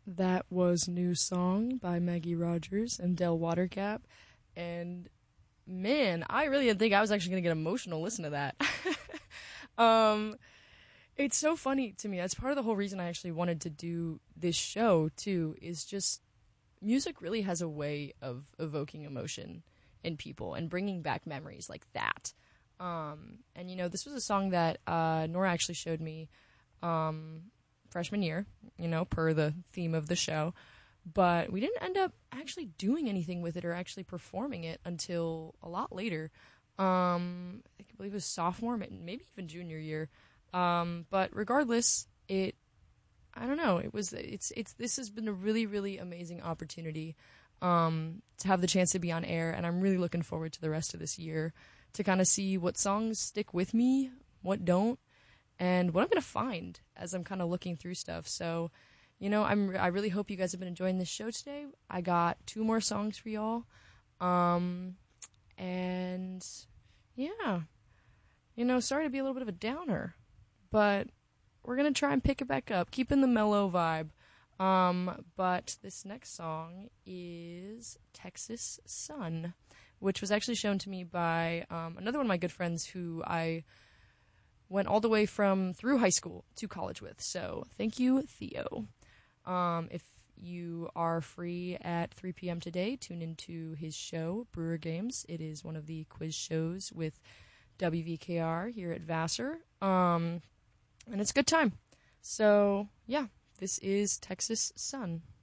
That was New Song by Maggie Rogers and Del Watercap. And man, I really didn't think I was actually going to get emotional listening to that. um, it's so funny to me. That's part of the whole reason I actually wanted to do this show, too, is just music really has a way of evoking emotion in people and bringing back memories like that. And, this was a song that Nora actually showed me freshman year, per the theme of the show. But we didn't end up actually doing anything with it or actually performing it until a lot later. I believe it was sophomore, maybe even junior year. But regardless, I don't know. This has been a really, really amazing opportunity, to have the chance to be on air. And I'm really looking forward to the rest of this year to kind of see what songs stick with me, what don't, and what I'm going to find as I'm kind of looking through stuff. So, I really hope you guys have been enjoying this show today. I got 2 more songs for y'all. And yeah, sorry to be a little bit of a downer, but we're going to try and pick it back up, keeping the mellow vibe. But this next song is Texas Sun, which was actually shown to me by another one of my good friends who I went all the way through high school to college with. So thank you, Theo. If you are free at 3 p.m. today, tune into his show, Brewer Games. It is one of the quiz shows with WVKR here at Vassar. And it's a good time. So, yeah, this is Texas Sun.